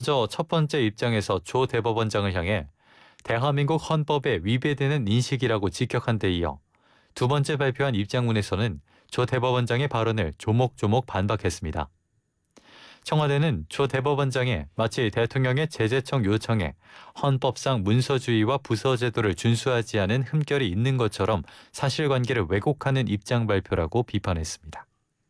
먼저 첫 번째 입장에서 조 대법원장을 향해 대한민국 헌법에 위배되는 인식이라고 직격한 데 이어 두 번째 발표한 입장문에서는 조 대법원장의 발언을 조목조목 반박했습니다. 청와대는 조 대법원장이 마치 대통령의 제재청 요청에 헌법상 문서주의와 부서제도를 준수하지 않은 흠결이 있는 것처럼 사실관계를 왜곡하는 입장 발표라고 비판했습니다.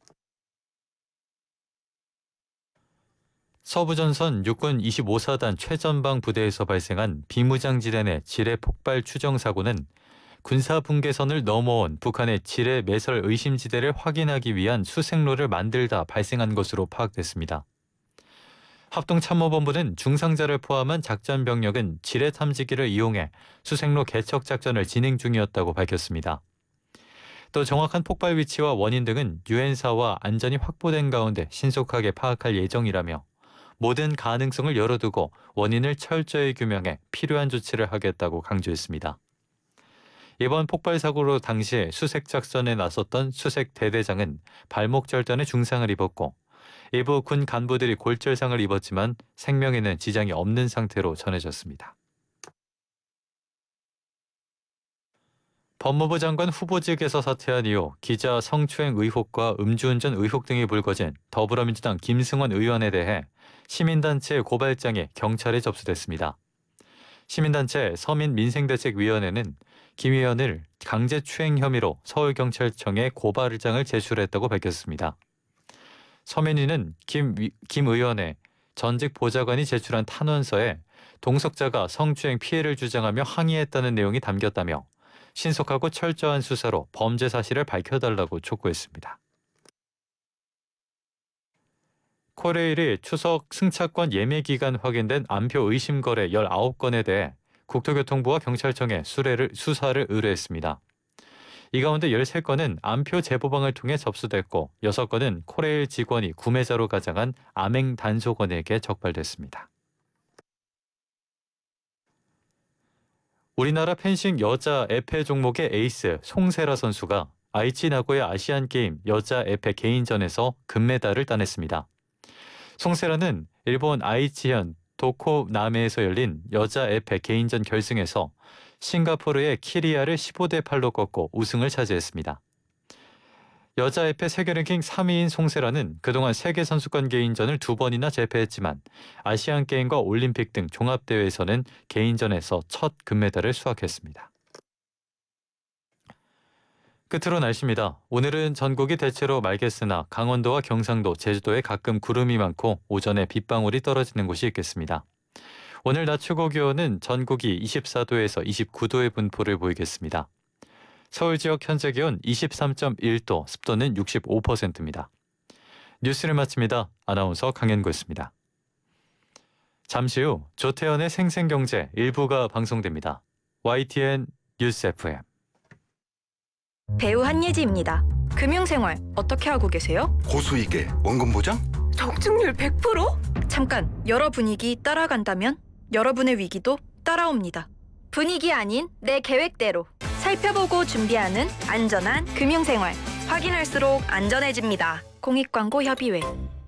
서부전선 육군 25사단 최전방 부대에서 발생한 비무장지대 내 지뢰 폭발 추정 사고는 군사분계선을 넘어온 북한의 지뢰 매설 의심지대를 확인하기 위한 수색로를 만들다 발생한 것으로 파악됐습니다. 합동참모본부는 중상자를 포함한 작전 병력은 지뢰 탐지기를 이용해 수색로 개척 작전을 진행 중이었다고 밝혔습니다. 또 정확한 폭발 위치와 원인 등은 유엔사와 안전이 확보된 가운데 신속하게 파악할 예정이라며 모든 가능성을 열어두고 원인을 철저히 규명해 필요한 조치를 하겠다고 강조했습니다. 이번 폭발 사고로 당시 수색 작전에 나섰던 수색 대대장은 발목 절단의 중상을 입었고 일부 군 간부들이 골절상을 입었지만 생명에는 지장이 없는 상태로 전해졌습니다. 법무부 장관 후보직에서 사퇴한 이후 기자 성추행 의혹과 음주운전 의혹 등이 불거진 더불어민주당 김승원 의원에 대해 시민단체 고발장이 경찰에 접수됐습니다. 시민단체 서민민생대책위원회는 김 의원을 강제추행 혐의로 서울경찰청에 고발장을 제출했다고 밝혔습니다. 서민위는 김 의원의 전직 보좌관이 제출한 탄원서에 동석자가 성추행 피해를 주장하며 항의했다는 내용이 담겼다며 신속하고 철저한 수사로 범죄 사실을 밝혀달라고 촉구했습니다. 코레일이 추석 승차권 예매 기간 확인된 암표 의심 거래 19건에 대해 국토교통부와 경찰청에 수사를 의뢰했습니다. 이 가운데 13건은 암표 제보방을 통해 접수됐고 6건은 코레일 직원이 구매자로 가장한 암행 단속원에게 적발됐습니다. 우리나라 펜싱 여자 에페 종목의 에이스 송세라 선수가 아이치 나고야 아시안게임 여자 에페 개인전에서 금메달을 따냈습니다. 송세라는 일본 아이치현 도코나메에서 열린 여자 에페 개인전 결승에서 싱가포르의 키리아를 15대 8로 꺾고 우승을 차지했습니다. 여자 에페 세계랭킹 3위인 송세라는 그동안 세계선수권 개인전을 2번이나 제패했지만 아시안게임과 올림픽 등 종합대회에서는 개인전에서 첫 금메달을 수확했습니다. 끝으로 날씨입니다. 오늘은 전국이 대체로 맑겠으나 강원도와 경상도, 제주도에 가끔 구름이 많고 오전에 빗방울이 떨어지는 곳이 있겠습니다. 오늘 낮 최고 기온은 전국이 24도에서 29도의 분포를 보이겠습니다. 서울 지역 현재 기온 23.1도, 습도는 65%입니다. 뉴스를 마칩니다. 아나운서 강현구였습니다. 잠시 후 조태현의 생생경제 일부가 방송됩니다. YTN 뉴스 FM. 배우 한예지입니다. 금융생활 어떻게 하고 계세요? 고수익에 원금 보장? 적중률 100%? 잠깐, 여러 분위기 따라간다면 여러분의 위기도 따라옵니다. 분위기 아닌 내 계획대로 살펴보고 준비하는 안전한 금융생활. 확인할수록 안전해집니다. 공익광고협의회.